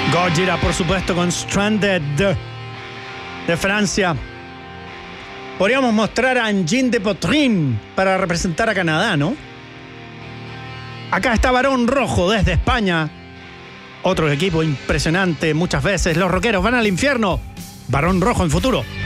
Gojira, por supuesto, con Stranded de Francia. Podríamos mostrar a Engine de Potrin para representar a Canadá, ¿no? Acá está Barón Rojo desde España. Otro equipo impresionante muchas veces. Los rockeros van al infierno. Barón Rojo en futuro.